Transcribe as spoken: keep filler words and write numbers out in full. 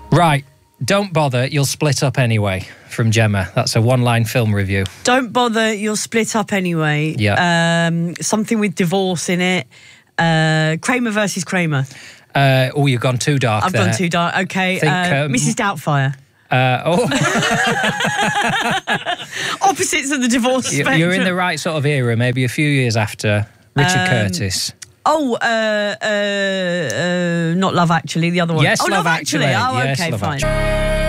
Right. Don't bother, you'll split up anyway, from Gemma. That's a one-line film review. Don't bother, you'll split up anyway. Yeah. Um, something with divorce in it. Uh, Kramer versus Kramer. Uh, oh, you've gone too dark I've there. gone too dark. Okay. Think, uh, um, Missus Doubtfire. Uh, oh. Opposites of the divorce spectrum. You're in the right sort of era, maybe a few years after Richard Um, Curtis. Oh, uh, uh, uh, not Love Actually, the other one. Yes, oh, Love Love Actually. Actually. Oh, Yes, okay, Love fine. Actually.